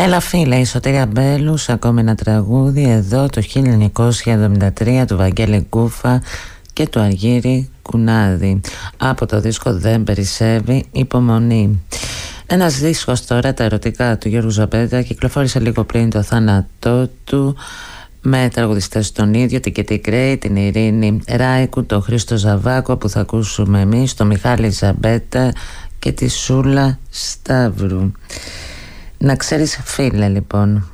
Έλα φίλε, η Σωτήρια Μπέλους, ακόμη ένα τραγούδι εδώ το 1973 του Βαγγέλη Γκούφα και του Αργύρη Κουνάδη από το δίσκο «Δεν Περισσεύει Υπομονή». Ένας δίσκος τώρα, τα ερωτικά του Γιώργου Ζαμπέτα, κυκλοφόρησε λίγο πριν το θάνατό του με τραγουδιστές τον ίδιο, την Κέτι Γκρέι, την Ειρήνη Ράικου, τον Χρήστο Ζαβάκο που θα ακούσουμε εμείς, τον Μιχάλη Ζαμπέτα και τη Σούλα Σταύρου. Να ξέρεις φίλε λοιπόν,